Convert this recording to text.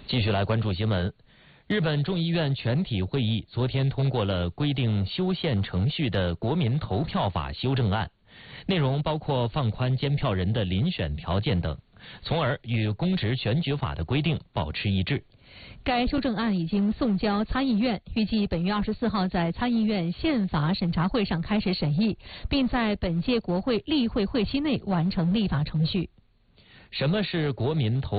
继续来关注新闻。日本众议院全体会议昨天通过了规定修宪程序的国民投票法修正案，内容包括放宽监票人的遴选条件等，从而与公职选举法的规定保持一致。 该修正案已经送交参议院，预计本月24号在参议院宪法审查会上开始审议，并在本届国会例会会期内完成立法程序。 什么是国民投